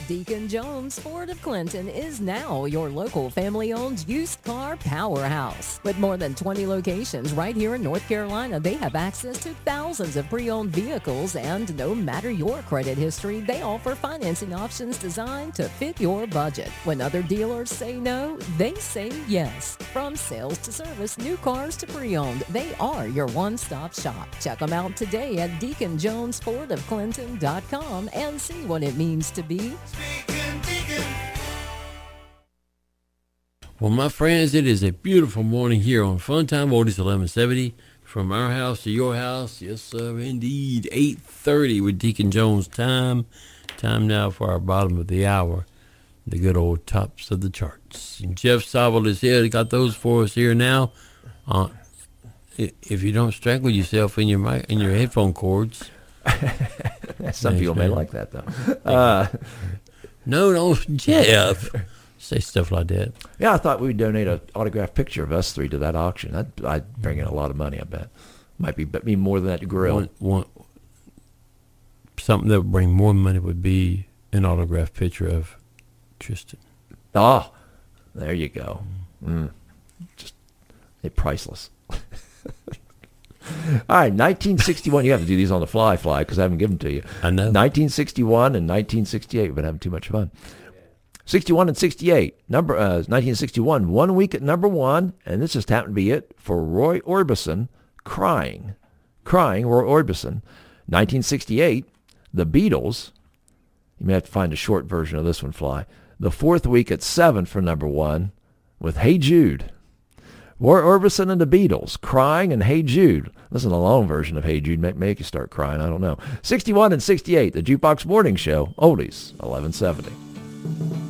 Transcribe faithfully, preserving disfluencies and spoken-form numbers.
Deacon Jones Ford of Clinton is now your local family-owned used car powerhouse. With more than twenty locations right here in North Carolina, they have access to thousands of pre-owned vehicles, and no matter your credit history, they offer financing options designed to fit your budget. When other dealers say no, they say yes. From sales to service, new cars to pre-owned, they are your one-stop shop. Check them out today at deacon jones ford of clinton dot com and see what it means to be Deacon, Deacon. Well, my friends, it is a beautiful morning here on Funtime Oldies eleven seventy. From our house to your house. Yes, sir, indeed. eight thirty with Deacon Jones time. Time now for our bottom of the hour. The good old tops of the charts. And Jeff Sobel is here. He got those for us here now. Uh, if you don't strangle yourself in your mic, in your headphone cords. Some Thanks, people man. may like that, though. Uh, No, no, Jeff. Say stuff like that. yeah, I thought we'd donate an autographed picture of us three to that auction. I'd, I'd bring in a lot of money, I bet. Might be, be more than that to grill. One, one, something that would bring more money would be an autographed picture of Tristan. Oh, there you go. Mm. Just they're priceless. All right, nineteen sixty-one. You have to do these on the fly, fly, because I haven't given them to you. I know. nineteen sixty-one and nineteen sixty-eight. We've been having too much fun. sixty-one and sixty-eight. Number uh, nineteen sixty-one, one week at number one, and this just happened to be it for Roy Orbison, Crying. Crying, Roy Orbison. nineteen sixty-eight, The Beatles. You may have to find a short version of this one, Fly. The fourth week at seven for number one with Hey Jude. Roy Orbison and the Beatles, Crying and Hey Jude. Listen to the long version of Hey Jude, make, make you start crying, I don't know. sixty-one and sixty-eight, the Jukebox Morning Show, Oldies, eleven seventy.